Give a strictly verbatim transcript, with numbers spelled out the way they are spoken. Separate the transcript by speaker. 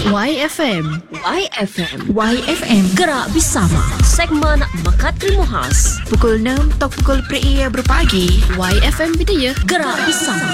Speaker 1: Y F M.
Speaker 2: Y F M.
Speaker 1: Y F M.
Speaker 2: Gerak bersama. Segmen Mekat Rimu Khas.
Speaker 1: Pukul enam atau pukul per ia berpagi. Y F M Bidaya.
Speaker 2: Gerak bersama.